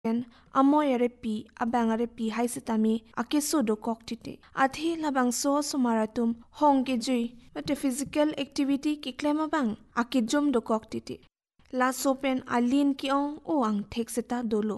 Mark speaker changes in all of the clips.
Speaker 1: amoy repi abang repi hai sitami akeso do kok tite athi labang so sumaratum hong ke jui mate physical activity ki klema bang akijom do kok tite la sopen alin ki ong o ang thek sita dolo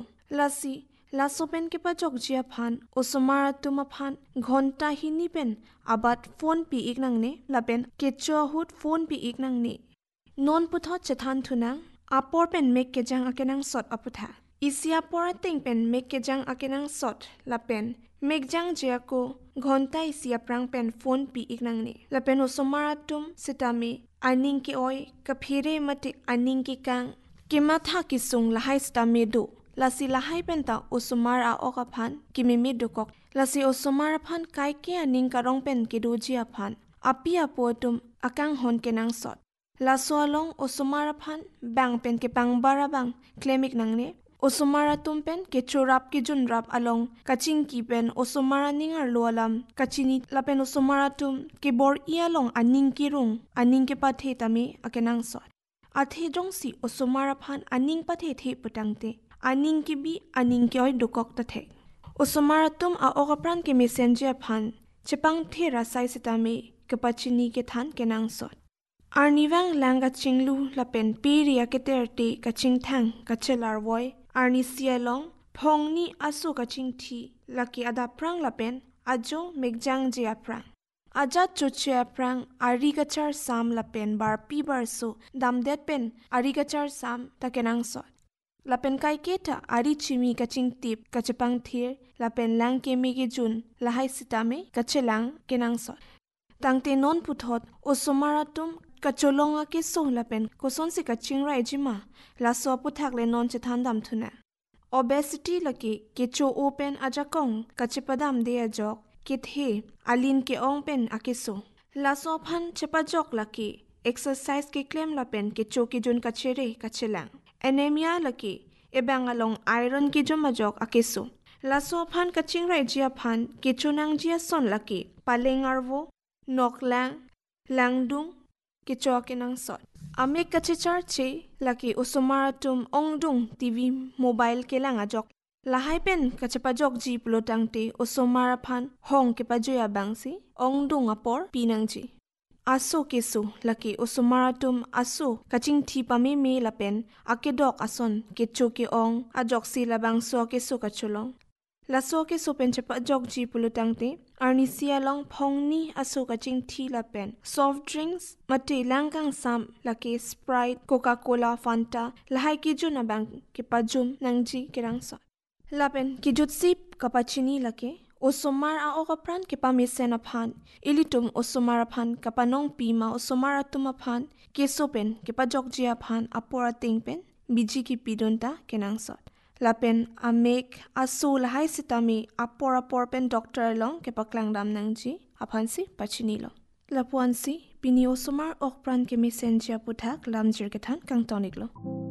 Speaker 1: la sopen ke pa jok jia phan o sumaratum phan ghonta hini pen abat phone pi iknang ne lapen ke cho hut phone pi iknang ne non puthot chathan thunang apor pen mek ke jang akenang sot aputha isia pora ting pen mek ke jang akenang sot lapen mek jang jia ko ghonta isia prang pen phone pi iknang ne lapen o somaratum sitami aning ke oi ka phire mate aning ke kang ke matha ki sung lahai stame do lasi lahai pen ta o somar a oka phan ki mimi do kok lasi o somar phan kai ke aning karong pen ke do jia phan api apotum akang hon kenang sot la soalong o somara phan bang pen ke pang barabang klemik nangne o somara tumpen ke chorap ke jun rap along kaching ki pen o somara ningar loalam kachini lapen o somara tum ke bor ialong aning ki rung aning ke pathe tami akenang sot athe jongsi o somara phan aning pathe the putangte aning ki bi aning ke oi dukok ta the o somara tum a okapran ke messenger phan chepang the rasai sitami ke pachini ke than kenang sot Arnivang langa chinglu lapen piria keterte kaching thang kachelar boy arni sialong phongni asu kaching thi laki ada prang lapen ajo megjang je aprang aja chuche aprang ari kachar sam lapen bar pi bar so damdet pen ari kachar sam takenang so lapen kai keta ari chimi kaching tip kachepang thir lapen lang kemi ge jun lahai sitame kachelang kenang so tangte non puthot o somaratum kacholonga ke sohla pen koson se kaching rai jima la so puthak le non chethan dam thuna obesity laki kecho open ajakong kachipadam de ajok kithe alin ke ong pen akeso la so phan chepa jok laki exercise ke claim la pen kecho ke jun kachere kachelang anemia laki ebang along iron ke joma jok akeso la so phan kaching rai jia phan kecho nang jia son laki palengarwo noklang langdung ke choke nang sot ame kachichar che laki usumaratum ongdung tv mobile ke langa jok lahai pen kachapa jok ji plotangte usumara phan hong ke pajoya bangsi ongdung apor pinangji aso kesu laki usumaratum aso kaching thi pame me lapen akedok ason ke choke ong ajok si labang so ke so kacholong laso ke sopen chapa jok ji pulutangte arnisia long phongni aso kaching thi lapen soft drinks mate langkang sam lake sprite coca cola fanta lahai ki juna bang ke pajum nangji kerang so lapen ki jutsip kapachini lake osomar a okapran ke pamisen aphan ilitum osomar aphan kapanong pima osomar atum aphan ke sopen ke pajok ji aphan apora tingpen biji ki pidonta kenang so lapen amek asu lahai sitami apor pen doctor long ke paklang dam nangji aphansi pachini lo lapuansi pini osomar okpran ke messenger puthak lamjir ke than kang tonik lo